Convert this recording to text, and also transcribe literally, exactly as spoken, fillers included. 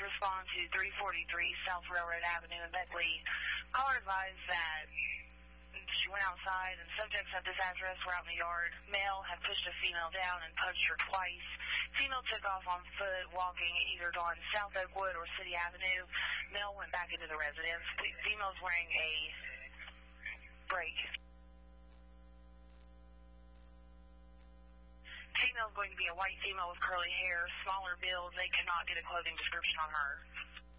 respond to three forty-three South Railroad Avenue in Beckley. Caller advised that she went outside and subjects at this address were out in the yard. Male had pushed a female down and punched her twice. Female took off on foot, walking either on South Oakwood or City Avenue. Male went back into the residence. Female's wearing a break. Female's going to be a white female with curly hair, smaller build. They cannot get a clothing description on her.